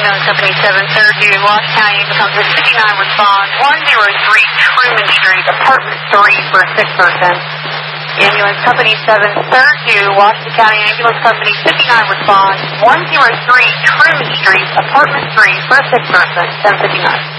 Ambulance Company 732, Wash County becomes a 59 respond, 103 Truman Street, apartment 3 for a sick person. Ambulance Company 732, Washington County Ambulance Company 59 respond, 103 Truman Street, apartment 3 for a sick person, 1059.